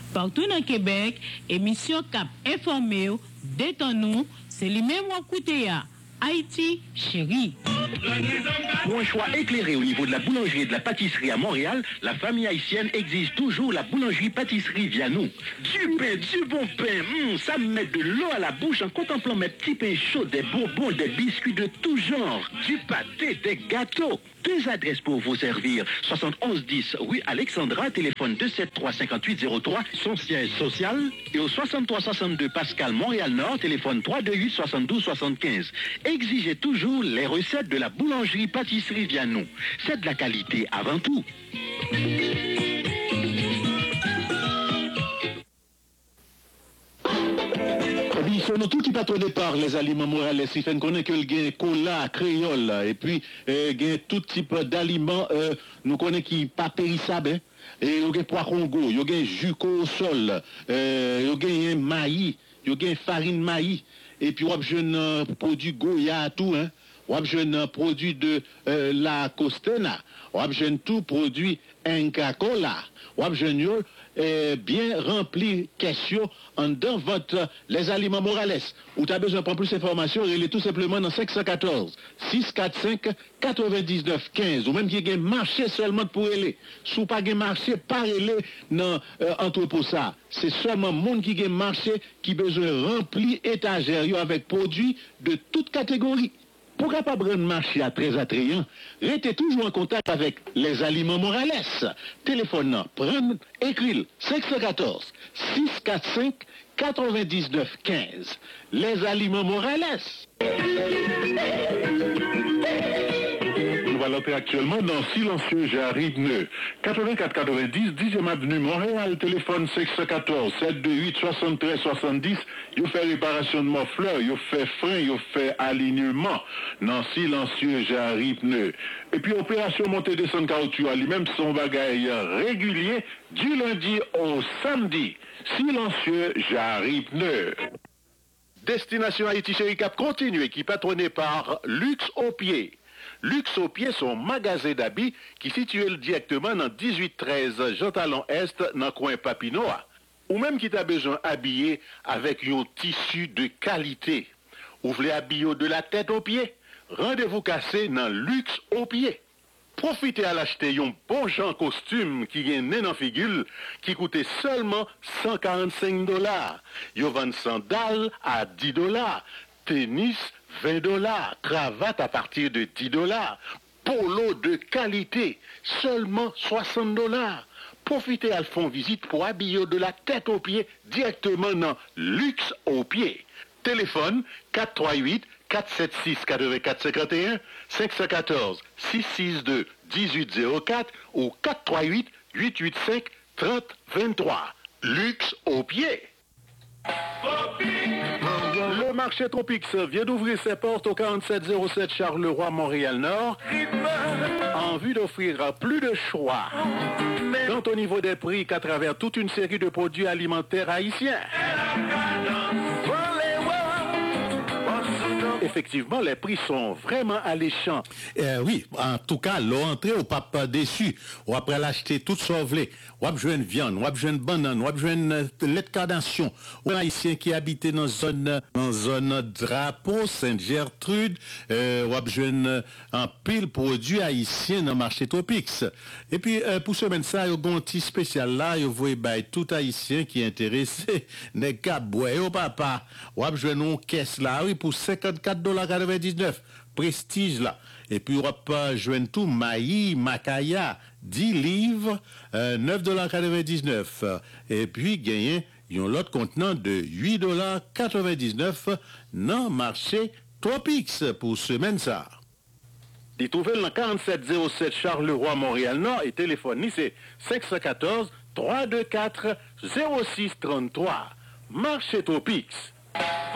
Partout dans le Québec, émission Cap informé, détends-nous, c'est lui-même qui Haïti chérie. Pour un choix éclairé au niveau de la boulangerie et de la pâtisserie à Montréal, la famille haïtienne exige toujours la boulangerie-pâtisserie Vianou. Du pain, du bon pain, ça me met de l'eau à la bouche en contemplant mes petits pains chauds, des bonbons, des biscuits de tout genre, du pâté, des gâteaux. Deux adresses pour vous servir. 7110 rue Alexandra, téléphone 273-5803, son siège social. Et au 6362 Pascal, Montréal-Nord, téléphone 328-7275. Exigez toujours les recettes de la boulangerie-pâtisserie Vianou. C'est de la qualité avant tout. Nous tout qui patronné par les aliments Morales, il fait qu'on que le gain cola, créole, et puis gain tout type d'aliments, nous connaissons qui pas périssables, et il y a pois Congo, il y a jus au sol, il y a maïs, il y a farine maïs, et puis il y a produit Goya tout, hein. On a produit de la Costena, on a tout produit Inca Cola, on a bien rempli question en dans votre les aliments Morales. Ou tu as besoin de plus d'informations, relais tout simplement dans 514 645 99 15 ou même qui a marché seulement pour aller. Sous pas marché pas aller dans entrepôt ça. C'est seulement monde qui a marché qui besoin rempli étagère avec produits de toute catégorie. Pour capable rendre marché à très attrayant, restez toujours en contact avec les aliments Morales. Téléphone, prendre, écrire 514 645 99 15. Les aliments Morales. Nous allons entrer actuellement dans Silencieux J'arrive Neu. 84-90, 10e avenue Montréal, téléphone 614 728 73 70. Il fait réparation de morfleurs, il fait frein, il fait alignement. Dans Silencieux J'arrive Neu. Et puis opération montée descente caoutchouc, lui-même son bagaille régulier du lundi au samedi. Silencieux J'arrive Neu. Destination Haïti Chéri Cap continue qui patronné par Luxe au pied. Luxe au pied, son magasin d'habits qui situé directement dans 1813 Jean Talon Est dans le coin Papinoa. Ou même qui t'a besoin habillé avec un tissu de qualité. Ou voulez habiller de la tête aux pieds. Rendez-vous cassé dans Luxe au pied. Profitez à l'acheter un bon genre costume qui est né dans figure qui coûtait seulement $145. Yo vend sandales à $10, tennis $20, cravate à partir de $10, polo de qualité seulement $60. Profitez à le fond visite pour habiller de la tête aux pieds directement dans Luxe aux pieds. Téléphone 438 476 8451 514 662 1804 ou 438 885 3023. Luxe aux pieds. Le marché Tropix vient d'ouvrir ses portes au 4707 Charleroi, Montréal-Nord, en vue d'offrir plus de choix, tant au niveau des prix qu'à travers toute une série de produits alimentaires haïtiens. Effectivement, les prix sont vraiment alléchants. Oui, en tout cas, l'entrée au pape déçu. Ou après l'acheter toute sauvelée. Ou après jouer une viande, ou après jouer une banane, ou après jouer une lait de cardation. Ou un haïtien qui habitait dans zone drapeau, Sainte-Gertrude, ou après jouer un pile produit haïtien dans le marché Tropix. Et puis, pour ce même ça, il y a un petit spécial là, vous voyez, tout haïtien qui est intéressé, n'est qu'à boire au papa. Ou après jouer une caisse là, oui, pour $54,99. Prestige là. Et puis, on va joindre tout maïs, macaya, 10 livres, $9,99. Et puis, gagner, il y a l'autre contenant de $8,99 dans le marché Tropix pour semaine ça. Des nouvelles dans 4707 Charleroi, Montréal-Nord et téléphone, c'est 514 324 0633. Marché Tropix.